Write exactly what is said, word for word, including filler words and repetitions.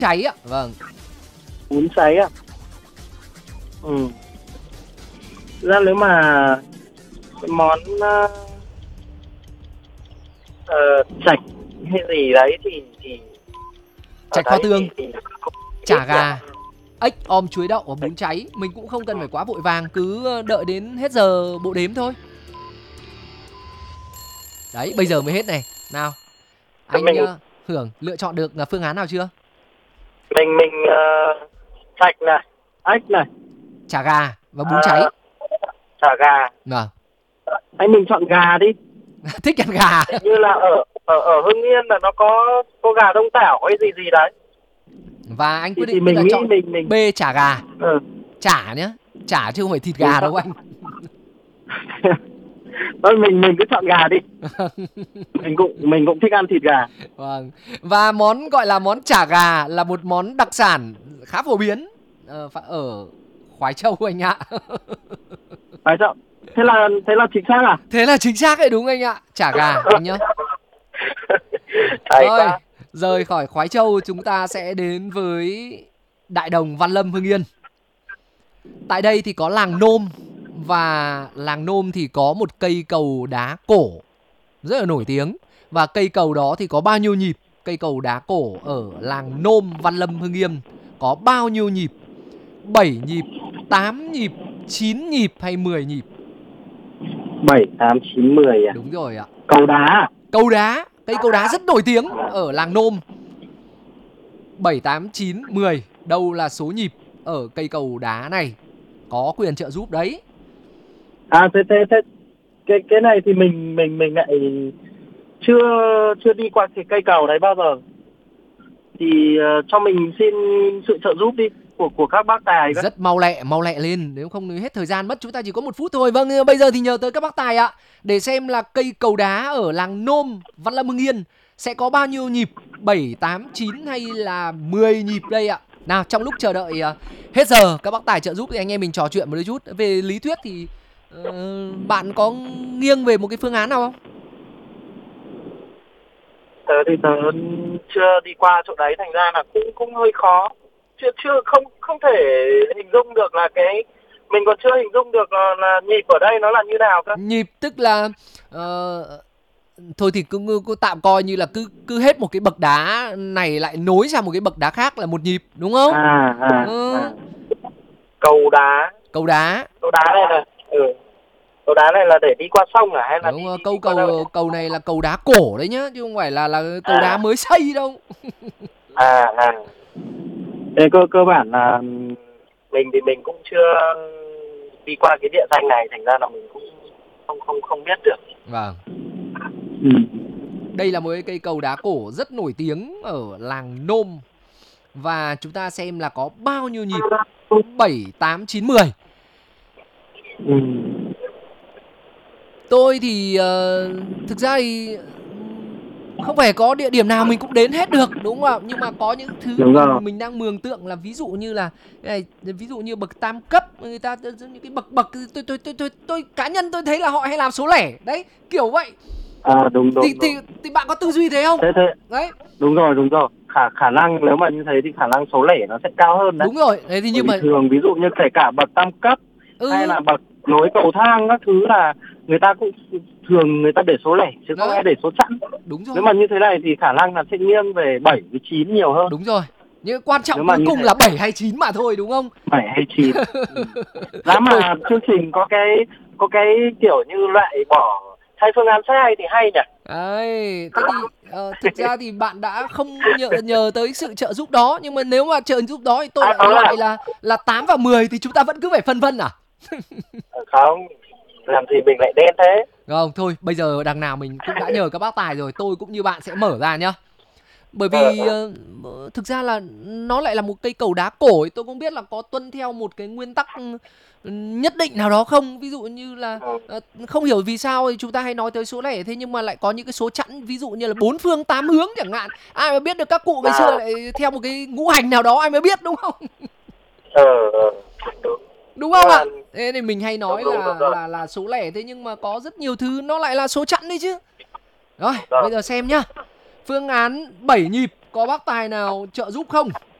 cháy ạ. Vâng. Bún cháy à? Ừ. Ra nếu mà cái món uh, uh, chạch hay gì đấy thì thì Chạch kho tương, thì, thì chả gà, ếch om chuối đậu và bún cháy. Mình cũng không cần phải quá vội vàng, cứ đợi đến hết giờ bộ đếm thôi. Đấy, bây giờ mới hết này. Nào, anh mình, uh, Hưởng lựa chọn được phương án nào chưa? Mình mình uh, chạch này, ếch này, chả gà và bún uh, cháy. chả gà. Vâng. Anh mình chọn gà đi. Thích ăn gà. Như là ở ở ở Hưng Yên là nó có có gà Đông Tảo hay gì gì đấy. Và anh quyết thì, định thì mình là nghĩ chọn mình mình B, chả gà. Ừ. Chả nhá, chả chứ không phải thịt gà đâu anh. Thôi mình mình cứ chọn gà đi. mình cũng mình cũng thích ăn thịt gà. Vâng. Và món gọi là món chả gà là một món đặc sản khá phổ biến ở, ở Khoái Châu anh ạ. Khoái Châu. Thế là thế là chính xác à? Thế là chính xác đấy, đúng anh ạ. Chả gà anh nhá. Rồi, rời khỏi Khoái Châu chúng ta sẽ đến với Đại Đồng, Văn Lâm, Hưng Yên. Tại đây thì có làng Nôm, và làng Nôm thì có một cây cầu đá cổ rất là nổi tiếng. Và cây cầu đó thì có bao nhiêu nhịp? Cây cầu đá cổ ở làng Nôm, Văn Lâm, Hưng Yên có bao nhiêu nhịp? bảy nhịp, tám nhịp, chín nhịp hay mười nhịp? bảy, tám, chín, mười à? Đúng rồi ạ. Cầu đá. Cầu đá, cây cầu đá rất nổi tiếng ở làng Nôm. bảy, tám, chín, mười. Đâu là số nhịp ở cây cầu đá này? Có quyền trợ giúp đấy. À thế thế thế cái cái này thì mình mình mình lại chưa chưa đi qua cái cây cầu đấy bao giờ. Thì uh, cho mình xin sự trợ giúp đi của của các bác tài. Rất mau lẹ, mau lẹ lên, nếu không hết thời gian mất. Chúng ta chỉ có một phút thôi. Vâng, bây giờ thì nhờ tới các bác tài ạ, để xem là cây cầu đá ở làng Nôm, Văn Lâm, Hưng Yên sẽ có bao nhiêu nhịp, bảy, tám, chín hay là mười nhịp đây ạ. Nào, trong lúc chờ đợi uh, hết giờ các bác tài trợ giúp thì anh em mình trò chuyện một đôi chút. Về lý thuyết thì uh, bạn có nghiêng về một cái phương án nào không? Tớ thì tớ chưa đi qua chỗ đấy, thành ra là cũng cũng hơi khó. Chưa chưa không không thể hình dung được là cái mình còn chưa hình dung được là, là nhịp ở đây nó là như nào cơ. Nhịp tức là uh, thôi thì cứ, cứ tạm coi như là cứ cứ hết một cái bậc đá này lại nối sang một cái bậc đá khác là một nhịp, đúng không? À, à, ừ. à. Cầu đá. Cầu đá. Cầu đá này là ừ. Cầu đá này là để đi qua sông à hay là đúng đi, đi, câu đi cầu cầu này là cầu đá cổ đấy nhá, chứ không phải là là cầu à. đá mới xây đâu. à à. Thế cơ cơ bản là mình thì mình cũng chưa đi qua cái địa danh này, thành ra là mình cũng không không không biết được. Vâng. Ừ. Đây là một cái cây cầu đá cổ rất nổi tiếng ở làng Nôm. Và chúng ta xem là có bao nhiêu nhịp, bảy, tám, chín, mười. Ừ. Tôi thì uh, thực ra thì không phải có địa điểm nào mình cũng đến hết được, đúng không ạ? Nhưng mà có những thứ mình, mình đang mường tượng là ví dụ như là này, ví dụ như bậc tam cấp, người ta những cái bậc bậc tôi tôi tôi tôi tôi, tôi cá nhân tôi thấy là họ hay làm số lẻ đấy, kiểu vậy. À đúng đúng. Thì, đúng. thì thì bạn có tư duy thế không? Thế thế. Đấy. Đúng rồi, đúng rồi. Khả khả năng nếu mà như thế thì khả năng số lẻ nó sẽ cao hơn đấy. Đúng rồi. Đấy thì nhưng mà thường ví dụ như kể cả bậc tam cấp ừ. hay là bậc nối cầu thang các thứ là người ta cũng thường người ta để số lẻ chứ không ai để số chẵn. Đúng rồi. Nếu mà như thế này thì khả năng là sẽ nghiêng về bảy với chín nhiều hơn. Đúng rồi. Nhưng quan trọng cuối cùng thế... là bảy hay chín mà thôi, đúng không? bảy hay chín. ừ. Giá mà chương trình có cái có cái kiểu như loại bỏ hai phương án sai thì hay nhỉ? Đấy, thế thì uh, thực ra thì bạn đã không nhờ nhờ tới sự trợ giúp đó, nhưng mà nếu mà trợ giúp đó thì tôi à, lại loại là là tám và mười thì chúng ta vẫn cứ phải phân vân à? Không, làm gì mình lại đen thế? Không, thôi, bây giờ đằng nào mình cũng đã nhờ các bác tài rồi, tôi cũng như bạn sẽ mở ra nhá. Bởi vì uh, thực ra là nó lại là một cây cầu đá cổ ấy, tôi không biết là có tuân theo một cái nguyên tắc nhất định nào đó không. Ví dụ như là uh, không hiểu vì sao thì chúng ta hay nói tới số lẻ, thế nhưng mà lại có những cái số chẵn, ví dụ như là bốn phương tám hướng chẳng hạn. Ai mà biết được, các cụ ngày xưa lại theo một cái ngũ hành nào đó, ai mới biết, đúng không? Ờ, đúng không ạ? Thế thì mình hay nói là là là số lẻ, thế nhưng mà có rất nhiều thứ nó lại là số chẵn đấy chứ. Rồi, bây giờ xem nhá. Phương án bảy nhịp Có bác tài nào trợ giúp không?